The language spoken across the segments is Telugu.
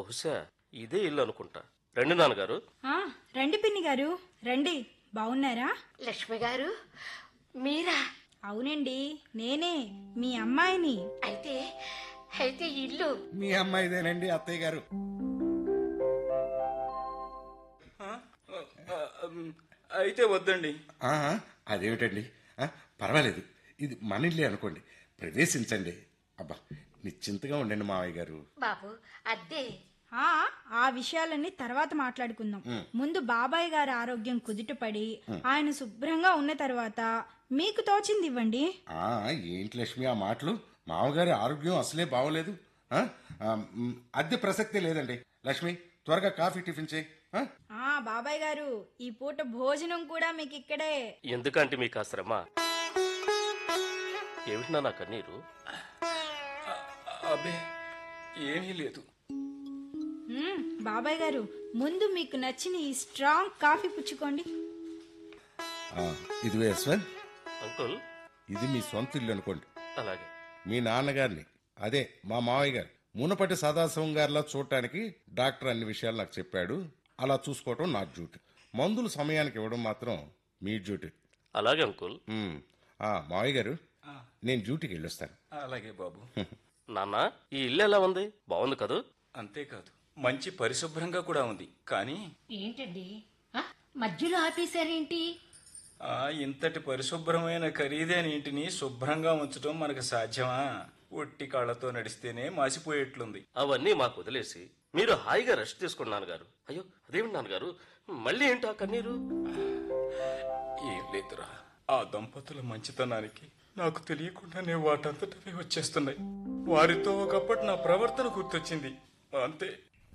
బహుశా ఇదే ఇల్లు అనుకుంటా. రండి నాన్నగారు. రండి పిన్ని గారు, రండి. బాగున్నారా? లక్ష్మి గారు మీరా? అవునండి, నేనే మీ అమ్మాయిని. అయితే అయితే ఇల్లు మీ అమ్మాయిదేనండి అత్తయ్య గారు. అయితే వద్దండి. అదేమిటండి, పర్వాలేదు, ఇది మన ఇల్లే అనుకోండి, ప్రవేశించండి. అబ్బా, నిశ్చింతగా ఉండండి మావయ్య గారు. బాబు అద్దే. ఆ విషయాలన్నీ తర్వాత మాట్లాడుకుందాం. ముందు బాబాయ్ గారి ఆరోగ్యం కుదుటపడి ఆయన శుభ్రంగా ఉన్న తర్వాత మీకు తోచింది ఇవ్వండి. ఏంటి లక్ష్మి ఆ మాటలు? మామగారి ఆరోగ్యం అసలే బాగోలేదు. అద్దె ప్రసక్తే లేదండి. లక్ష్మి, త్వరగా కాఫీ టిఫిన్ చేయి. బాబాయ్ గారు, ఈ పూట భోజనం కూడా మీకు ఇక్కడే. ఎందుకంటే మీకు ఆ శ్రమ? ఏమిటి నా కన్నీరు? అబ్బే ఏమీ లేదు. బాబాయ్ గారు, ముందు మీకు నచ్చిన ఈ స్ట్రాంగ్ కాఫీ పుచ్చుకోండి. ఇదిగో యశ్వంత్ అంకుల్, ఇది మీ సొంత ఇల్లు అనుకోండి. అలాగే. మీ నాన్నగారిని, అదే మా మావయ్య గారు, మునపటి సదాశివం గారిలా చూడటానికి డాక్టర్ అన్ని విషయాలు నాకు చెప్పాడు. అలా చూసుకోవటం నా డ్యూటీ. మందులు సమయానికి ఇవ్వడం మాత్రం మీ డ్యూటీ. అలాగే అంకుల్. మావయ్య గారు, నేను డ్యూటీకి వెళ్ళొస్తాను. అలాగే బాబు. నాన్న, ఈ ఇల్లు ఎలా ఉంది? బాగుంది కదూ? అంతేకాదు, మంచి పరిశుభ్రంగా కూడా ఉంది. కానీ ఏంటండి మధ్యలో ఆపేశారేంటి? ఇంతటి పరిశుభ్రమైన ఖరీదైన ఇంటిని శుభ్రంగా ఉంచడం మనకు సాధ్యమా? ఒట్టి కాళ్లతో నడిస్తేనే మాసిపోయేట్లుంది. అవన్నీ మాకు వదిలేసి మీరు హాయిగా రెస్ట్ తీసుకోండి నాన్నగారు. అయ్యో, అదేమిటి నాన్నగారు, మళ్ళీ ఏంటో కన్నీరు? ఏం లేదురా, ఆ దంపతుల మంచితనానికి నాకు తెలియకుండానే వాటంతటవే వచ్చేస్తున్నాయి. వారితో ఒకప్పటి నా ప్రవర్తన గుర్తొచ్చింది, అంతే.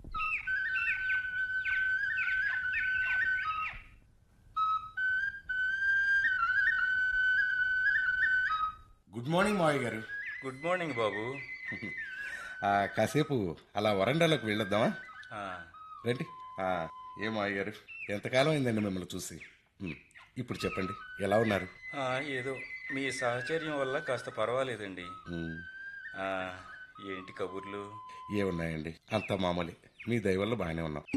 గుడ్ మార్నింగ్ మావయ్య గారు. గుడ్ మార్నింగ్ బాబు. కాసేపు అలా వరండాలోకి వెళ్ళొద్దామా? రండి. ఏ మావయ్య గారు, ఎంతకాలం అయిందండి మిమ్మల్ని చూసి. ఇప్పుడు చెప్పండి, ఎలా ఉన్నారు? ఏదో మీ సహచర్యం వల్ల కాస్త పర్వాలేదండి. ఏంటి కబుర్లు? ఏమున్నాయండి, అంత మామూలే. మీ దయ వల్ల బాగానే ఉన్నాం.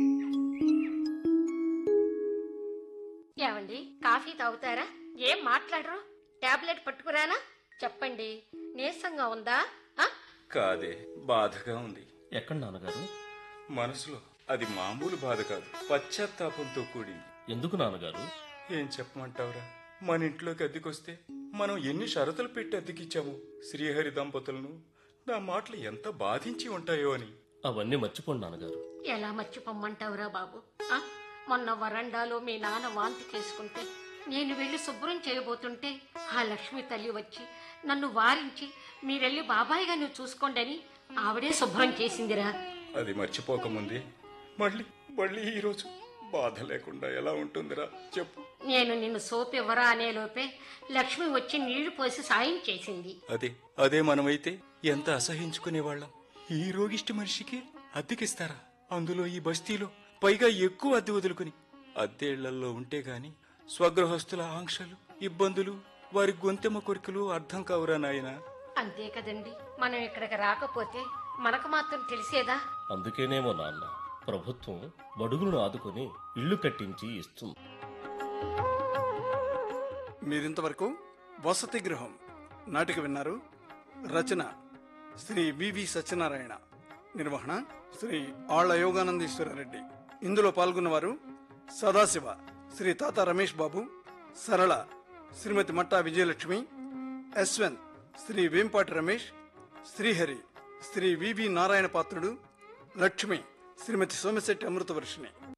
ఏమండి, కాఫీ తాగుతారా? ఏం మాట్లాడరు? టాబ్లెట్ పట్టుకురానా? చెప్పండి, నీరసంగా ఉందా? కాదే, బాధగా ఉంది. ఎక్కడ నాన్నగారు? మనసులో. అది మామూలు బాధ కాదు, పశ్చాత్తాపంతో కూడింది. ఎందుకు నాన్నగారు? ఏం చెప్పమంటావురా, మన ఇంట్లోకి అద్దెకొస్తే మనం ఎన్ని షరతులు పెట్టి అద్దెకిచ్చాము శ్రీహరి దంపతులను. నా మాటలు ఎంత బాధించి ఉంటాయో అని. అవన్నీ మర్చిపోండి నాన్నగారు. ఎలా మర్చిపోమ్మంటావురా బాబు? మొన్న వరండాలో మీ నాన్న వాంతి చేసుకుంటే నేను వెళ్లి శుభ్రం చేయబోతుంటే ఆ లక్ష్మి తల్లి వచ్చి నన్ను వారించి మీరెళ్ళి బాబాయిగా నువ్వు చూసుకోండి అని ఆవిడే శుభ్రం చేసిందిరా. అది మర్చిపోకముందే మళ్ళీ మళ్ళీ ఈరోజు బాధ లేకుండా ఎలా ఉంటుందిరా చెప్పు. నేను నిన్ను సోపు ఇవ్వరా అనే లోపే లక్ష్మి వచ్చి నీళ్లు పోసి సాయం చేసింది. అదే మనమైతే ఎంత అసహించుకునేవాళ్ళం. ఈ రోగిష్టి మనిషికి అద్దెకిస్తారా, అందులో ఈ బస్తీలో, పైగా ఎక్కువ అద్దె వదులుకుని. అద్దె ఇళ్లలో ఉంటే గాని స్వగృహస్థుల ఆంక్షలు, ఇబ్బందులు, వారి గొంతెమ్మ కొరికలు అర్థం కావురా నాయనా. అంతే కదండి, మనం ఇక్కడికి రాకపోతే మనకు మాత్రం తెలిసేదా? అందుకేనేమో నాన్న ప్రభుత్వం బడుగులను ఆదుకుని ఇళ్లు కట్టించి ఇస్తుంది. మీరింతవరకు వసతి గృహం నాటిక విన్నారు. రచన శ్రీ వివి సత్యనారాయణ, నిర్వహణ శ్రీ ఆళ్ల యోగానందీశ్వరరెడ్డి. ఇందులో పాల్గొన్నవారు సదాశివ శ్రీ తాత రమేష్ బాబు, సరళ శ్రీమతి మట్టా విజయలక్ష్మి, యశ్వంత్ శ్రీ వేంపాటి రమేష్, శ్రీహరి శ్రీ వివి నారాయణ పాత్రుడు, లక్ష్మి శ్రీమతి సోమశెట్టి అమృతవర్షిణి.